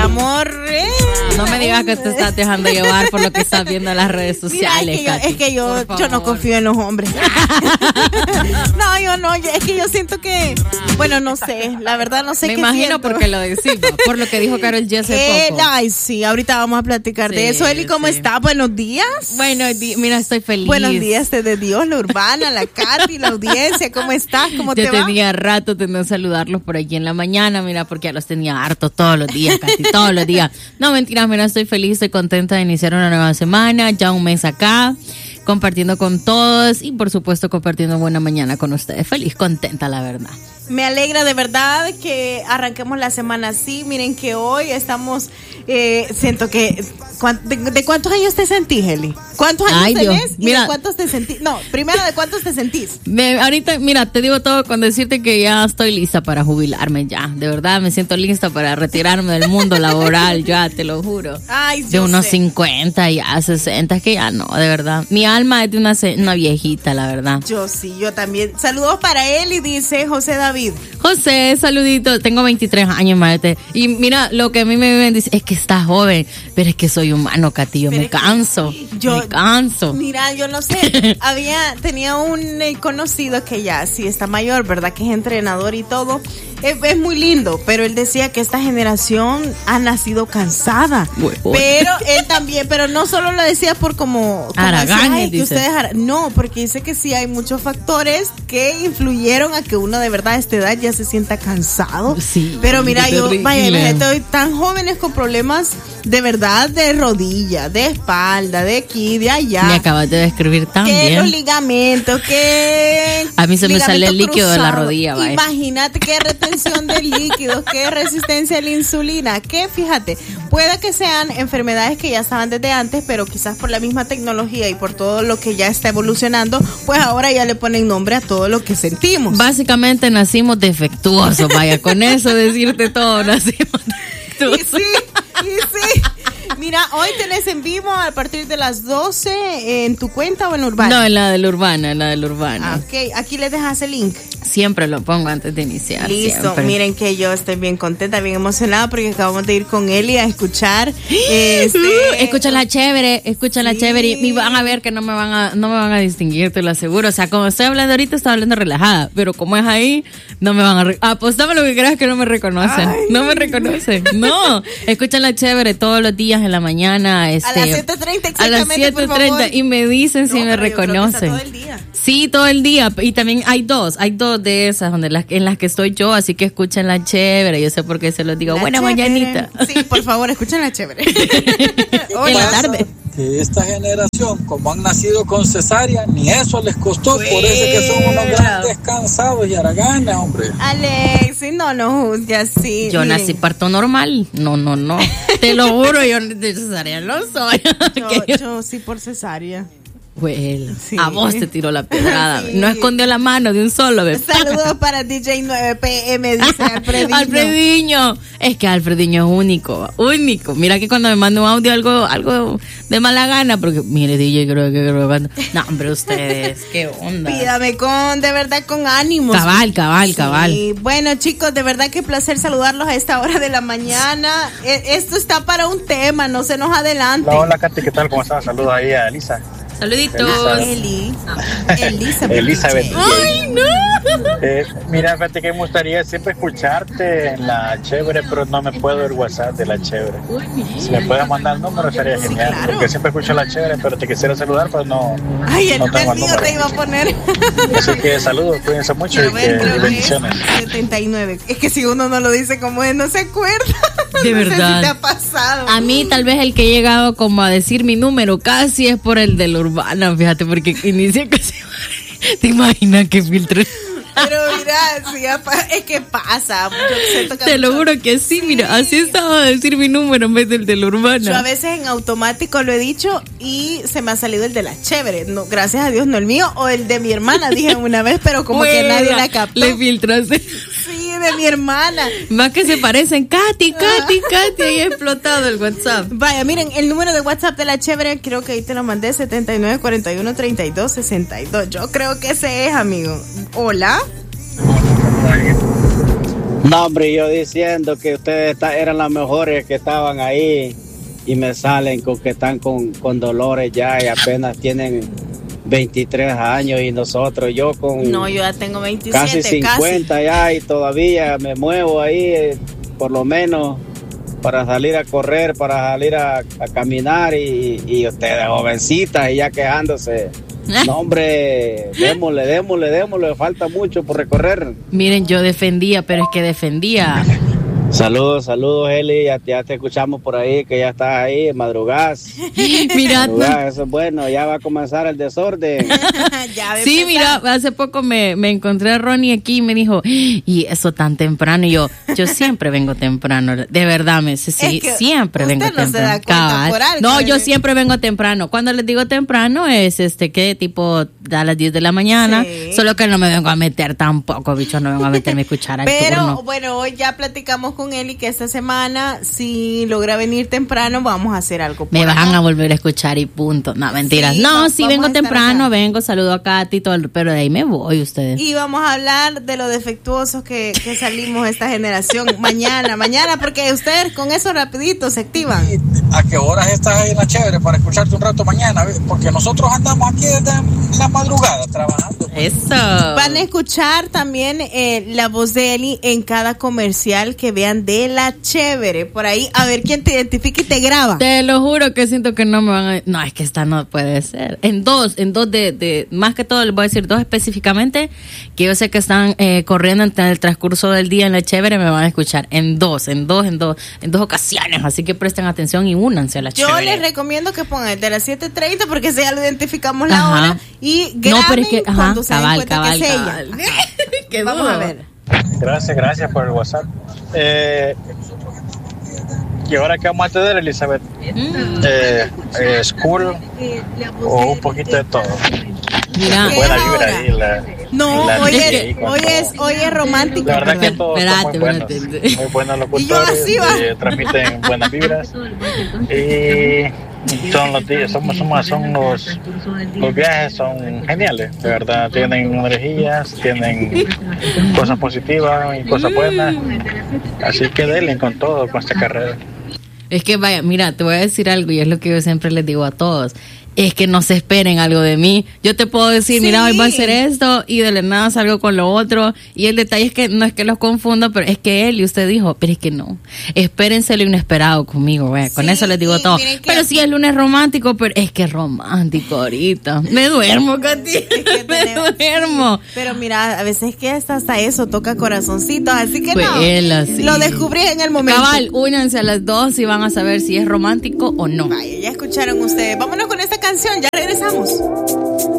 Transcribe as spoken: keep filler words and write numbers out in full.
amor. Eh. No me digas que te estás dejando llevar por lo que estás viendo en las redes sociales. Mira, es que yo, es que yo, yo no confío en los hombres. No, yo no, es que yo siento que, bueno, no sé, la verdad no sé me qué imagino siento. Porque lo decimos, por lo que dijo Karol G hace eh, poco. Ay, sí, ahorita vamos a platicar sí, de eso. Eli, ¿cómo sí. está? Buenos días. Buenos días, mira, estoy feliz. Buenos días desde Dios, la Urbana, la Katy, la audiencia, ¿cómo estás? ¿Cómo Yo te va? tenía rato de saludarlos por aquí en la mañana, mira, porque ya los tenía hartos todos los días, casi todos los días. No, mentiras, mira, estoy feliz, estoy contenta de iniciar una nueva semana, ya un mes acá, compartiendo con todos y por supuesto compartiendo buena mañana con ustedes. Feliz, contenta, la verdad. Me alegra de verdad que arranquemos la semana así. Miren que hoy estamos, eh, siento que, ¿de, de cuántos años te sentís, Eli? ¿Cuántos años Ay, tenés? Dios. ¿Y Mira, de cuántos te sentís? No, primero, ¿de cuántos te sentís? Me, ahorita, mira, te digo todo con decirte que ya estoy lista para jubilarme ya. De verdad, me siento lista para retirarme del mundo laboral, ya, te lo juro. Ay, de unos sé. cincuenta, ya sesenta, es que ya no, de verdad. Mi alma es de una, una viejita, la verdad. Yo sí, yo también. Saludos para él y dice José David. José, saludito, tengo veintitrés años, madre. Y mira, lo que a mí me viven dice, es que estás joven, pero es que soy humano, Katy, yo pero me canso, yo, me canso. Mira, yo no sé, había, tenía un eh, conocido que ya sí está mayor, ¿verdad? Que es entrenador y todo. Es, es muy lindo, pero él decía que esta generación ha nacido cansada. Bueno, pero él también, pero no solo lo decía por como, como Araganes, decía, que ustedes ara- no, porque dice que sí hay muchos factores que influyeron a que uno de verdad a esta edad ya se sienta cansado. Sí. Pero mira, yo, vaya, estoy tan jóvenes con problemas de verdad de rodilla, de espalda, de aquí, de allá. Me acabas de describir tan que bien. los ligamentos, que a mí se me sale el líquido cruzado. De la rodilla, vaya. Imagínate qué retención de líquidos, qué resistencia a la insulina, que fíjate, puede que sean enfermedades que ya estaban desde antes, pero quizás por la misma tecnología y por todo lo que ya está evolucionando, pues ahora ya le ponen nombre a todo lo que sentimos. Básicamente nacimos defectuosos, vaya, con eso decirte todo, nacimos defectuosos. Y sí, y sí. Mira, hoy tenés en vivo a partir de las doce en tu cuenta o en Urbana. No, en la de la Urbana, en la de la Urbana. Ah, ok, aquí les dejas el link. Siempre lo pongo antes de iniciar. Listo, siempre. Miren que yo estoy bien contenta, bien emocionada porque acabamos de ir con Eli a escuchar. Este, uh, escucha la chévere, escucha sí. la chévere y van a ver que no me van a, no me van a distinguir, te lo aseguro. O sea, como estoy hablando ahorita, estoy hablando relajada, pero como es ahí, no me van a... Re- Apostame lo que creas que no me reconocen. Ay. No me reconocen. No, escuchan la chévere todos los días en la mañana. Este, a las siete treinta exactamente, a las siete treinta y me dicen no, si me reconocen. Todo el día. Sí, todo el día. Y también hay dos, hay dos de esas donde las, en las que estoy yo, así que escuchen la chévere. Yo sé por qué se los digo. La Buena chévere. Mañanita. Sí, por favor, escuchen la chévere. En la tarde. Que esta generación, como han nacido con cesárea, ni eso les costó, bueno. Por eso que son unos grandes cansados y haraganes, hombre. Alex, no, no juzgue así. Yo miren. nací parto normal. No, no, no. Te lo juro, yo de cesárea no soy. Yo, yo... yo sí por cesárea. Well, sí. A vos te tiró la pedrada. Sí. No escondió la mano de un solo. ¿Ves? Saludos para D J nueve P M, dice Alfrediño. Alfrediño. Es que Alfrediño es único, único. Mira que cuando me manda un audio algo algo de mala gana, porque mire D J, creo que creo que no, hombre, ustedes, qué onda. Pídame con, de verdad, con ánimos. Cabal, cabal, sí. cabal. Bueno, chicos, de verdad que placer saludarlos a esta hora de la mañana. Esto está para un tema, no se nos adelante. Hola, hola, Katy, ¿qué tal? ¿Cómo estás? Saludos ahí a Elisa. Saluditos. Eli. Elizabeth. Elizabeth. Ay, no. Eh, mira, fíjate que me gustaría siempre escucharte en la chévere, pero no me puedo el WhatsApp de la chévere. Si me puedes mandar el número sería sí, genial. Claro. Porque siempre escucho la chévere, pero te quisiera saludar, pero no. Ay, el no tengo el mío te iba a poner. Así que saludos, cuídense mucho y, ver, que, y bendiciones. setenta y nueve. Es que si uno no lo dice como es, no se acuerda. De no verdad. Sé si te ha pasado. A mí tal vez el que he llegado como a decir mi número casi es por el de la Urbana, fíjate, porque inicia casi. ¿Te imaginas qué filtro? Pero mira, sí, es que pasa. Yo que Te lo juro que sí, sí, mira, así estaba a decir mi número en vez del de la Urbana. Yo a veces en automático lo he dicho y se me ha salido el de la chévere. No, gracias a Dios no el mío o el de mi hermana, dije una vez, pero como Buena, que nadie la captó. Le filtraste. Sí, de mi hermana. Más que se parecen, Katy, Katy, Katy, ahí ha explotado el WhatsApp. Vaya, miren, el número de WhatsApp de la chévere, creo que ahí te lo mandé, setenta y nueve cuarenta y uno treinta y dos sesenta y dos. Yo creo que ese es, amigo. Hola. No, hombre, yo diciendo que ustedes está, eran las mejores que estaban ahí y me salen con que están con, con dolores ya y apenas tienen veintitrés años y nosotros, yo con No, yo ya tengo veintisiete, casi cincuenta casi. Ya y todavía me muevo ahí, eh, por lo menos para salir a correr, para salir a, a caminar y, y ustedes jovencitas y ya quejándose. No, hombre, démosle, démosle, démosle, falta mucho por recorrer. Miren, yo defendía, pero es que defendía. Saludos, saludos, Eli, ya, ya te escuchamos por ahí, que ya estás ahí, madrugás. Mira, madrugás, eso es bueno, ya va a comenzar el desorden. Ya sí, mira, hace poco me, me encontré a Ronnie aquí y me dijo, y eso tan temprano, y yo, yo siempre vengo temprano, de verdad, me sí, es que siempre vengo no temprano. Se da cuenta por algo, no, ¿eh? yo siempre vengo temprano. Cuando les digo temprano es este que tipo a las diez de la mañana, sí. Solo que no me vengo a meter tampoco, bicho, no vengo a meterme cuchara al Pero turno. bueno, hoy ya platicamos con Eli que esta semana, si logra venir temprano, vamos a hacer algo por me acá. van a volver a escuchar y punto. No, mentiras. Sí, no, sí vengo temprano, acá. vengo, saludo a Katy, todo, pero de ahí me voy ustedes. Y vamos a hablar de lo defectuosos que, que salimos esta generación mañana, mañana, porque ustedes con eso rapidito se activan. ¿A qué horas estás ahí en la chévere para escucharte un rato mañana? Porque nosotros andamos aquí desde la madrugada trabajando. Eso. Van a escuchar también eh, la voz de Eli en cada comercial que vean de la chévere. Por ahí, a ver quién te identifica y te graba. Te lo juro que siento que no me van a... No, es que esta no puede ser. En dos, en dos de... de más que todo, les voy a decir dos específicamente, que yo sé que están eh, corriendo en el transcurso del día en la chévere, me van a escuchar. En dos, en dos, en dos, en dos ocasiones. Así que presten atención y únanse a la yo chévere. Yo les recomiendo que pongan el de las siete treinta porque si ya lo identificamos la ajá. hora y graben no, pero es que, ajá, cuando se den cabal, cuenta cabal, que es cabal. ella. Vamos a ver. Gracias, gracias por el WhatsApp. Eh, ¿Y ahora qué vamos a tener, Elizabeth? Mm. Eh, eh, ¿School o un poquito de todo? Mira, buena vibra ahí. La, no, la hoy, es, hoy, es, hoy es romántico. La verdad que todos son muy buenos, muy buenos locutores, eh, transmiten buenas vibras. Y son los días, somos, somos, son los, los viajes son geniales, de verdad, tienen energías, tienen cosas positivas y cosas buenas, así que denle con todo con esta carrera. Es que vaya, mira, te voy a decir algo y es lo que yo siempre les digo a todos. Es que no se esperen algo de mí. Yo te puedo decir, sí. Mira, hoy va a hacer esto y de la nada salgo con lo otro. Y el detalle es que no es que los confunda, pero es que él y usted dijo, pero es que no. Espérense lo inesperado conmigo, güey. Sí, con eso les digo todo. Pero si sí, el lunes romántico, pero es que es romántico ahorita. Me duermo, Katy. Es que me tenemos, duermo. Pero mira, a veces que hasta, hasta eso toca corazoncitos, así que pues no. Él así. Lo descubrí en el momento. Cabal, únanse a las dos y van a saber si es romántico o no. Vaya, ya escucharon ustedes. Vámonos con esta canción, ya regresamos.